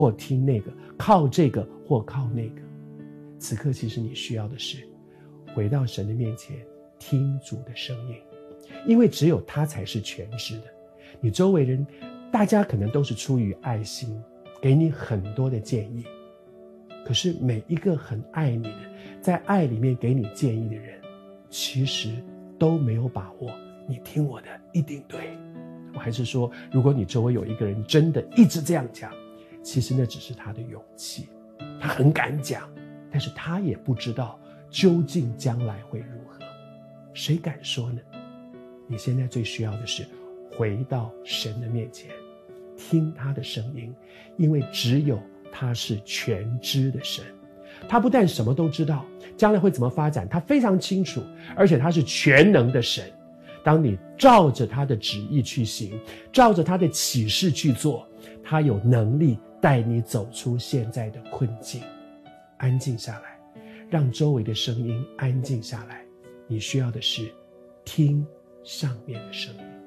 或听那个，靠这个或靠那个。此刻其实你需要的是回到神的面前，听主的声音，因为只有他才是全知的。你周围人大家可能都是出于爱心，给你很多的建议，可是每一个很爱你的，在爱里面给你建议的人，其实都没有把握你听我的一定对。我还是说，如果你周围有一个人真的一直这样讲，其实那只是他的勇气，他很敢讲，但是他也不知道究竟将来会如何。谁敢说呢？你现在最需要的是回到神的面前，听他的声音，因为只有他是全知的神。他不但什么都知道，将来会怎么发展他非常清楚，而且他是全能的神。当你照着他的旨意去行，照着他的启示去做，他有能力带你走出现在的困境。安静下来，让周围的声音安静下来，你需要的是听上面的声音。